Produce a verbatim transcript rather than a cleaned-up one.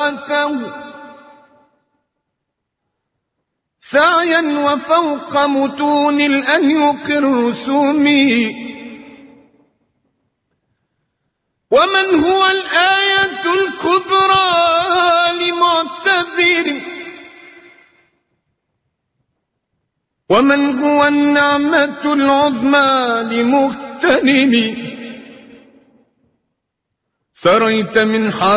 وراءته سعيا وفوق متون الأنيق الرسوم. ومن هو الآية الكبرى لمعتبر، ومن هو النعمة العظمى لمغتنم. سريت من